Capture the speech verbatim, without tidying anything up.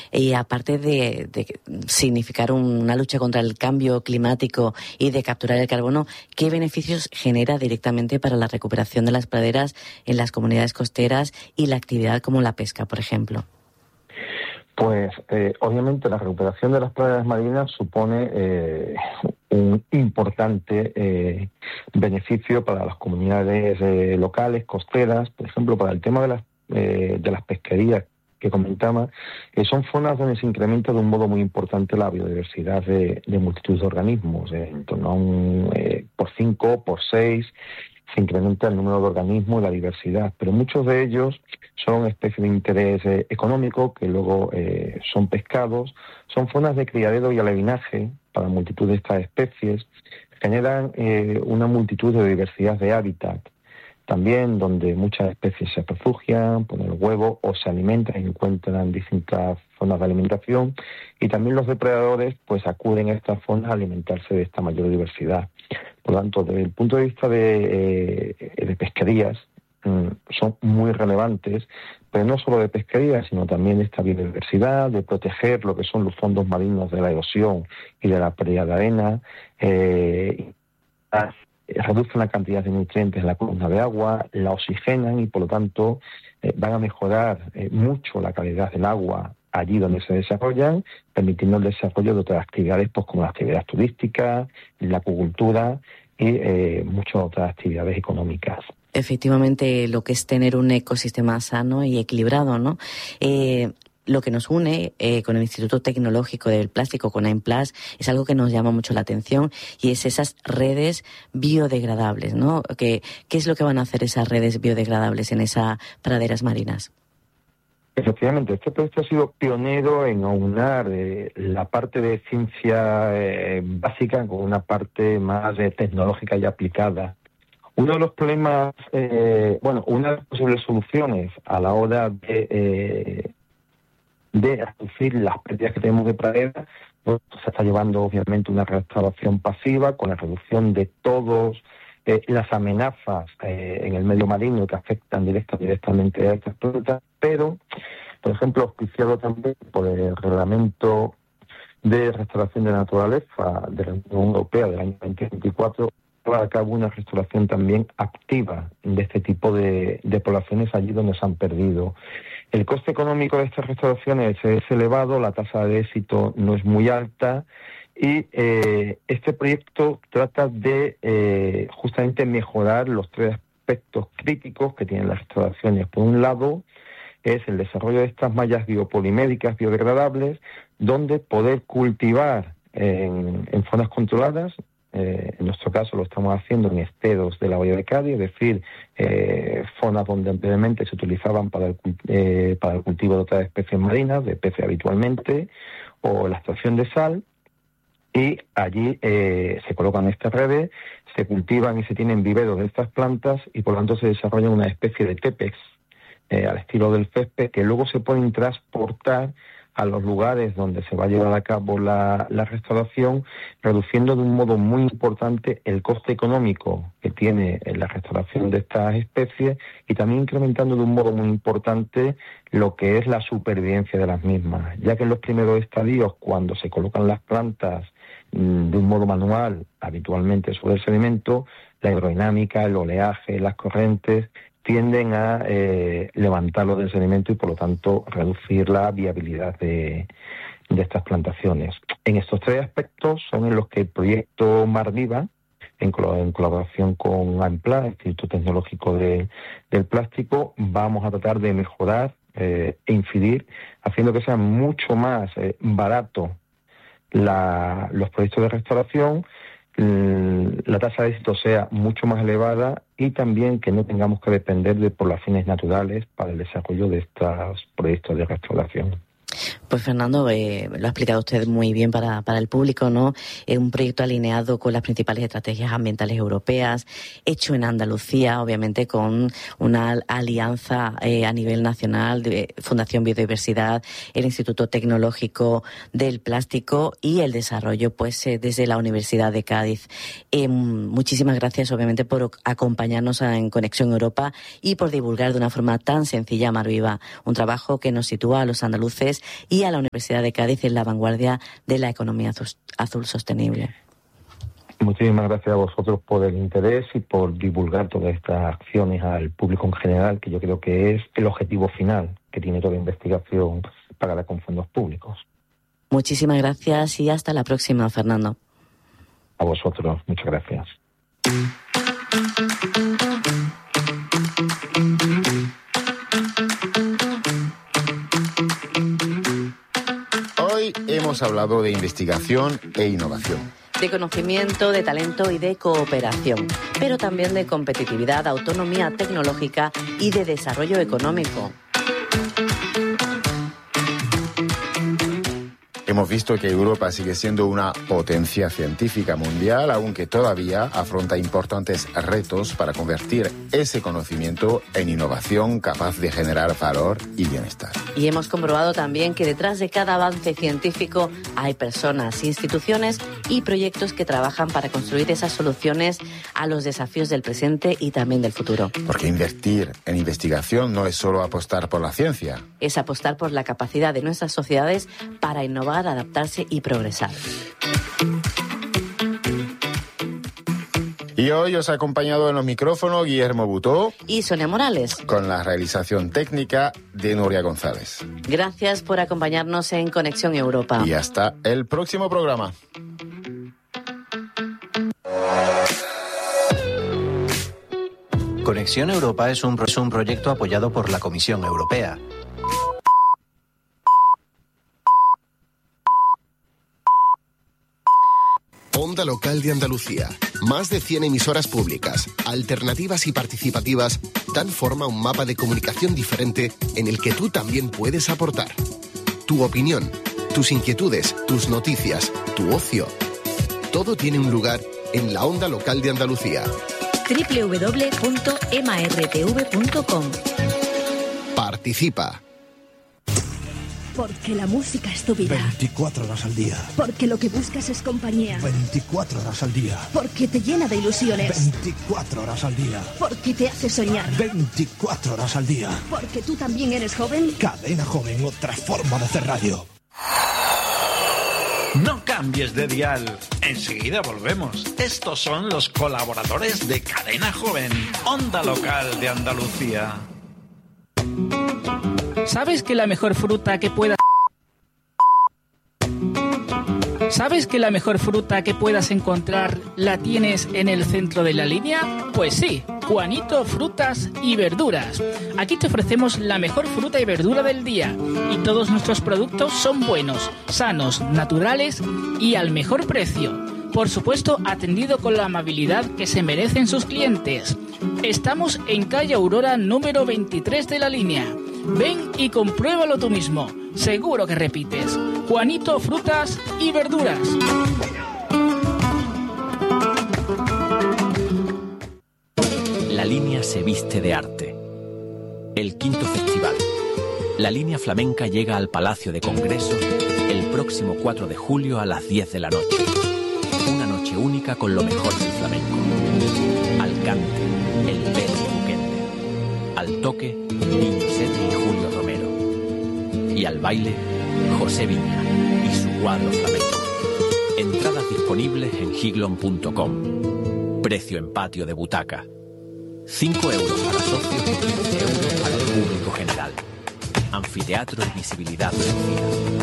Y aparte de, de significar una lucha contra el cambio climático y de capturar el carbono, ¿qué beneficios genera directamente para la recuperación de las praderas en las comunidades costeras y la actividad como la pesca, por ejemplo? Pues eh, obviamente la recuperación de las praderas marinas supone eh, un importante eh, beneficio para las comunidades eh, locales, costeras, por ejemplo, para el tema de las, eh, de las pesquerías que comentaba, que son zonas donde se incrementa de un modo muy importante la biodiversidad de, de multitud de organismos, eh, en torno a un eh, por cinco, por seis, se incrementa el número de organismos y la diversidad, pero muchos de ellos son especies de interés eh, económico que luego eh, son pescados, son zonas de criadero y alevinaje para multitud de estas especies, generan eh, una multitud de diversidad de hábitat, también donde muchas especies se refugian, ponen huevo o se alimentan y encuentran distintas zonas de alimentación, y también los depredadores pues acuden a estas zonas a alimentarse de esta mayor diversidad. Por lo tanto, desde el punto de vista de, eh, de pesquerías, mmm, son muy relevantes, pero no solo de pesquerías, sino también de esta biodiversidad, de proteger lo que son los fondos marinos de la erosión y de la pérdida de arena, eh, reducen la cantidad de nutrientes en la columna de agua, la oxigenan y por lo tanto eh, van a mejorar eh, mucho la calidad del agua allí donde se desarrollan, permitiendo el desarrollo de otras actividades pues como la actividad turística, la acuicultura y eh, muchas otras actividades económicas. Efectivamente, lo que es tener un ecosistema sano y equilibrado, ¿no? Eh, Lo que nos une eh, con el Instituto Tecnológico del Plástico, con AIMPLAS, es algo que nos llama mucho la atención, y es esas redes biodegradables, ¿no? ¿Qué, qué es lo que van a hacer esas redes biodegradables en esas praderas marinas? Efectivamente, este proyecto ha sido pionero en aunar eh, la parte de ciencia eh, básica con una parte más eh, tecnológica y aplicada. Uno de los problemas, eh, bueno, una de las posibles soluciones a la hora de... Eh, de reducir las pérdidas que tenemos de pradera, pues se está llevando obviamente una restauración pasiva con la reducción de todas eh, las amenazas eh, en el medio marino que afectan directa, directamente a estas plantas, pero, por ejemplo, auspiciado también por el Reglamento de Restauración de la Naturaleza de la Unión Europea del año veinte veinticuatro, lleva a cabo una restauración también activa de este tipo de, de poblaciones allí donde se han perdido. El coste económico de estas restauraciones es elevado, la tasa de éxito no es muy alta y eh, este proyecto trata de eh, justamente mejorar los tres aspectos críticos que tienen las restauraciones. Por un lado, es el desarrollo de estas mallas biopoliméricas biodegradables, donde poder cultivar en, en zonas controladas. Eh, en nuestro caso lo estamos haciendo en esteros de la Bahía de Cádiz, es decir, eh, zonas donde anteriormente se utilizaban para el, eh, para el cultivo de otras especies marinas, de peces habitualmente, o la extracción de sal, y allí eh, se colocan estas redes, se cultivan y se tienen viveros de estas plantas y por lo tanto se desarrolla una especie de tépex eh, al estilo del césped que luego se pueden transportar a los lugares donde se va a llevar a cabo la, la restauración, reduciendo de un modo muy importante el coste económico que tiene la restauración de estas especies y también incrementando de un modo muy importante lo que es la supervivencia de las mismas, ya que en los primeros estadios, cuando se colocan las plantas mmm, de un modo manual, habitualmente sobre el sedimento, la hidrodinámica, el oleaje, las corrientes tienden a eh, levantarlo del sedimento y por lo tanto reducir la viabilidad de, de estas plantaciones. En estos tres aspectos son en los que el proyecto Mar Viva, en, col- en colaboración con AIMPLAS, el Instituto Tecnológico de, del Plástico, vamos a tratar de mejorar eh, e incidir, haciendo que sea mucho más eh, barato la, los proyectos de restauración, la tasa de éxito sea mucho más elevada y también que no tengamos que depender de poblaciones naturales para el desarrollo de estos proyectos de restauración. Pues Fernando, eh, lo ha explicado usted muy bien para, para el público, ¿no? Es un proyecto alineado con las principales estrategias ambientales europeas, hecho en Andalucía, obviamente con una alianza eh, a nivel nacional de Fundación Biodiversidad, el Instituto Tecnológico del Plástico y el desarrollo, pues, eh, desde la Universidad de Cádiz. Eh, muchísimas gracias, obviamente, por acompañarnos en Conexión Europa y por divulgar de una forma tan sencilla Mar Viva, un trabajo que nos sitúa a los andaluces y y a la Universidad de Cádiz en la vanguardia de la economía azul sostenible. Muchísimas gracias a vosotros por el interés y por divulgar todas estas acciones al público en general, que yo creo que es el objetivo final que tiene toda investigación pagada con fondos públicos. Muchísimas gracias y hasta la próxima, Fernando. A vosotros, muchas gracias. Hoy hemos hablado de investigación e innovación. De conocimiento, de talento y de cooperación, pero también de competitividad, autonomía tecnológica y de desarrollo económico. Hemos visto que Europa sigue siendo una potencia científica mundial, aunque todavía afronta importantes retos para convertir ese conocimiento en innovación capaz de generar valor y bienestar. Y hemos comprobado también que detrás de cada avance científico hay personas, instituciones y proyectos que trabajan para construir esas soluciones a los desafíos del presente y también del futuro. Porque invertir en investigación no es solo apostar por la ciencia. Es apostar por la capacidad de nuestras sociedades para innovar, adaptarse y progresar. Y hoy os ha acompañado en los micrófonos Guillermo Butó y Sonia Morales, con la realización técnica de Nuria González. Gracias por acompañarnos en Conexión Europa. Y hasta el próximo programa. Conexión Europa es un, es un proyecto apoyado por la Comisión Europea. Onda Local de Andalucía. Más de cien emisoras públicas, alternativas y participativas dan forma a un mapa de comunicación diferente en el que tú también puedes aportar. Tu opinión, tus inquietudes, tus noticias, tu ocio. Todo tiene un lugar en la Onda Local de Andalucía. doble u doble u doble u punto m a r t v punto com. Participa. Porque la música es tu vida. veinticuatro horas al día. Porque lo que buscas es compañía. veinticuatro horas al día. Porque te llena de ilusiones. veinticuatro horas al día. Porque te hace soñar. veinticuatro horas al día. Porque tú también eres joven. Cadena Joven, otra forma de hacer radio. No cambies de dial. Enseguida volvemos. Estos son los colaboradores de Cadena Joven, Onda Local de Andalucía. ¿Sabes que la mejor fruta que puedas ¿Sabes que la mejor fruta que puedas encontrar la tienes en el centro de la línea? Pues sí, Juanito Frutas y Verduras. Aquí te ofrecemos la mejor fruta y verdura del día y todos nuestros productos son buenos, sanos, naturales y al mejor precio. Por supuesto, atendido con la amabilidad que se merecen sus clientes. Estamos en calle Aurora número veintitrés de la línea. Ven y compruébalo tú mismo. Seguro que repites. Juanito Frutas y Verduras. La línea se viste de arte. El quinto festival. La línea flamenca llega al Palacio de Congresos el próximo cuatro de julio a las diez de la noche. Una noche única con lo mejor del flamenco. Al cante, el Pérez Buquende. Al toque, Niño Sete y Julio Romero. Y al baile, José Viña y su cuadro flamenco. Entradas disponibles en giglon punto com. Precio en patio de butaca. cinco euros para socios y quince euros para el público general. Anfiteatro y visibilidad reducida.